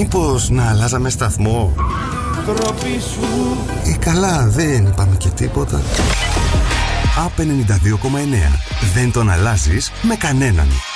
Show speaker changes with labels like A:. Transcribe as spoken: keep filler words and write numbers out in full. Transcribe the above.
A: Μήπως να αλλάζαμε σταθμό?
B: Τροπή σου.
A: Ή καλά, δεν είπαμε και τίποτα. Α, ενενήντα δύο κόμμα εννέα. Δεν τον αλλάζεις με κανέναν.